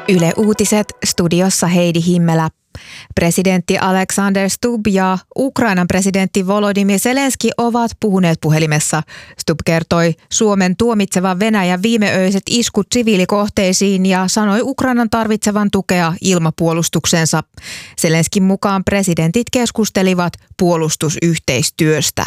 Yle Uutiset, studiossa Heidi Himmelä. Presidentti Alexander Stubb ja Ukrainan presidentti Volodymyr Zelenski ovat puhuneet puhelimessa. Stubb kertoi Suomen tuomitsevan Venäjän viimeöiset iskut siviilikohteisiin ja sanoi Ukrainan tarvitsevan tukea ilmapuolustuksensa. Zelenskin mukaan presidentit keskustelivat puolustusyhteistyöstä.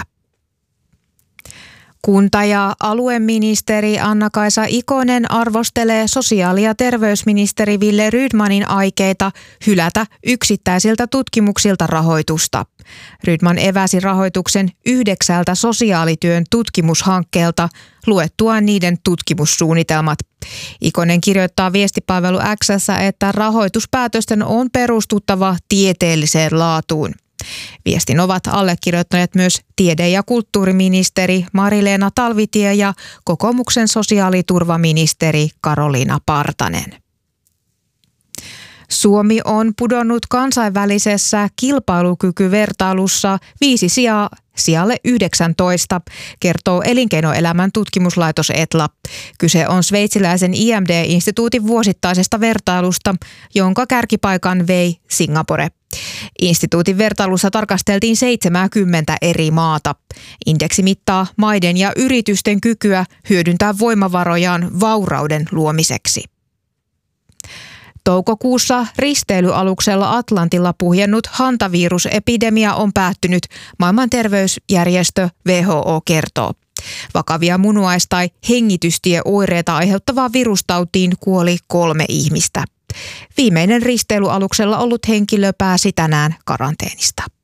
Kunta- ja alueministeri Anna-Kaisa Ikonen arvostelee sosiaali- ja terveysministeri Wille Rydmanin aikeita hylätä yksittäisiltä tutkimuksilta rahoitusta. Rydman eväsi rahoituksen 9 sosiaalityön tutkimushankkeelta luettuaan niiden tutkimussuunnitelmat. Ikonen kirjoittaa viestipalvelu X:ssä, että rahoituspäätösten on perustuttava tieteelliseen laatuun. Viestin ovat allekirjoittaneet myös tiede- ja kulttuuriministeri Mari-Leena Talvitie ja kokoomuksen sosiaaliturvaministeri Karoliina Partanen. Suomi on pudonnut kansainvälisessä kilpailukykyvertailussa 5 sijaa sijalle 19, kertoo Elinkeinoelämän tutkimuslaitos Etla. Kyse on sveitsiläisen IMD-instituutin vuosittaisesta vertailusta, jonka kärkipaikan vei Singapore. Instituutin vertailussa tarkasteltiin 70 eri maata. Indeksi mittaa maiden ja yritysten kykyä hyödyntää voimavarojaan vaurauden luomiseksi. Toukokuussa risteilyaluksella Atlantilla puhjennut hantavirusepidemia on päättynyt, maailman terveysjärjestö WHO kertoo. Vakavia munuais- tai hengitystieoireita aiheuttavaan virustautiin kuoli 3 ihmistä. Viimeinen risteilyaluksella ollut henkilö pääsi tänään karanteenista.